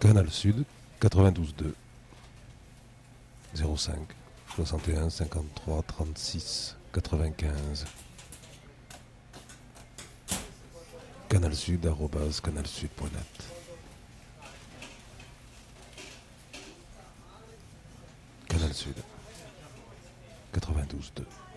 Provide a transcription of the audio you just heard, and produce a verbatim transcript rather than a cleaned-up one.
Canal Sud, quatre-vingt-douze deux, zéro cinq, soixante et un, cinquante-trois, trente-six, quatre-vingt-quinze. Canalsud, arobase canalsud point net. Canal Sud, quatre-vingt-douze deux.